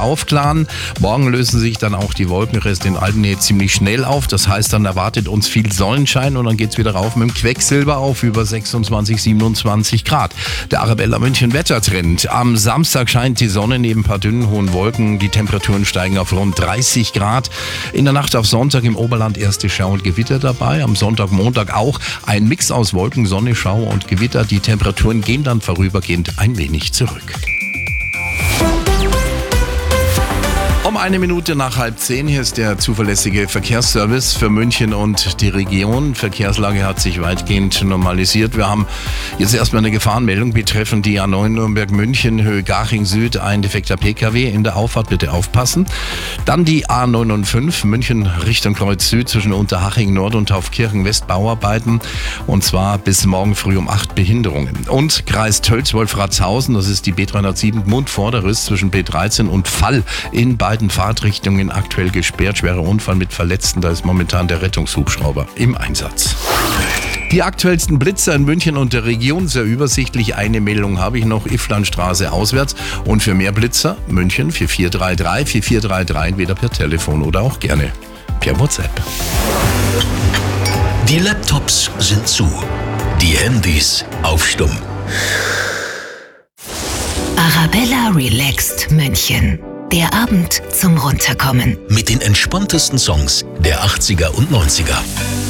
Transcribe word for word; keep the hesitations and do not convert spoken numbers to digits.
aufklaren. Morgen lösen sich dann auch die Wolkenreste in Altenähe ziemlich schnell auf. Das heißt, dann erwartet uns viel Sonnenschein und dann geht's wieder rauf mit dem Quecksilber auf über sechsundzwanzig, siebenundzwanzig Grad. Der Arabella München Wettertrend. Am Samstag scheint die Sonne neben ein paar dünnen hohen Wolken. Die Temperaturen steigen auf rund dreißig Grad. In der Nacht auf Sonntag im Oberland erste Schauer und Gewitter dabei. Am Sonntag, Montag auch ein Mix aus Wolken, Sonne, Schauer und Gewitter. Die Temperaturen gehen dann vorübergehend ein wenig zurück. Um eine Minute nach halb zehn, hier ist der zuverlässige Verkehrsservice für München und die Region. Verkehrslage hat sich weitgehend normalisiert. Wir haben jetzt erstmal eine Gefahrenmeldung betreffend die A neun Nürnberg-München, Höhe Garching Süd, ein defekter Pkw in der Auffahrt, bitte aufpassen. Dann die A neunundfünfzig, München Richtung Kreuz Süd zwischen Unterhaching Nord und Taufkirchen West, Bauarbeiten. Und zwar bis morgen früh um acht Behinderungen. Und Kreis Tölz-Wolfratshausen, das ist die B dreihundertsieben Gmund-Vorderriss zwischen B dreizehn und Fall in beiden Fahrtrichtungen aktuell gesperrt. Schwerer Unfall mit Verletzten, da ist momentan der Rettungshubschrauber im Einsatz. Die aktuellsten Blitzer in München und der Region, sehr übersichtlich. Eine Meldung habe ich noch, Ifflandstraße auswärts. Und für mehr Blitzer, München vier vier drei drei, vier vier drei drei, entweder per Telefon oder auch gerne per WhatsApp. Die Laptops sind zu, die Handys auf Stumm. Arabella Relaxed München. Der Abend zum Runterkommen. Mit den entspanntesten Songs der achtziger und neunziger.